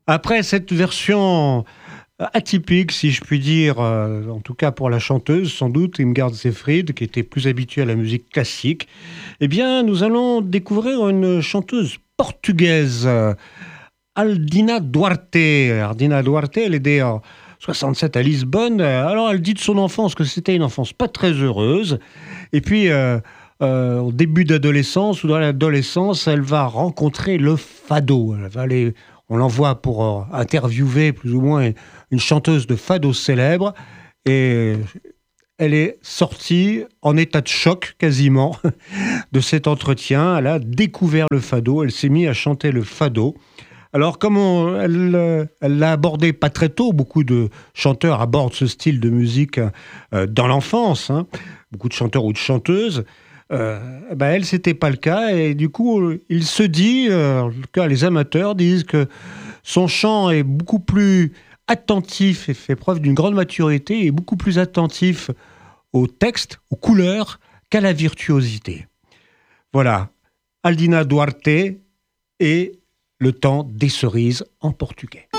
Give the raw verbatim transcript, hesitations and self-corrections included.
Après cette version atypique, si je puis dire, euh, en tout cas pour la chanteuse, sans doute, Irmgard Seyfried, qui était plus habituée à la musique classique, eh bien, nous allons découvrir une chanteuse portugaise, euh, Aldina Duarte. Aldina Duarte, elle est née en soixante-sept à Lisbonne. Alors, elle dit de son enfance que c'était une enfance pas très heureuse. Et puis, euh, euh, au début d'adolescence ou dans l'adolescence, elle va rencontrer le fado. Elle va aller, on l'envoie pour euh, interviewer plus ou moins une chanteuse de fado célèbre. Et elle est sortie en état de choc quasiment de cet entretien. Elle a découvert le fado. Elle s'est mise à chanter le fado. Alors, comme on, elle, euh, elle l'a abordé pas très tôt, beaucoup de chanteurs abordent ce style de musique euh, dans l'enfance, hein, beaucoup de chanteurs ou de chanteuses, euh, ben elle, c'était pas le cas, et du coup, euh, il se dit, euh, en tout cas, les amateurs disent que son chant est beaucoup plus attentif et fait preuve d'une grande maturité, et beaucoup plus attentif au texte, aux couleurs, qu'à la virtuosité. Voilà, Aldina Duarte et Le temps des cerises en portugais.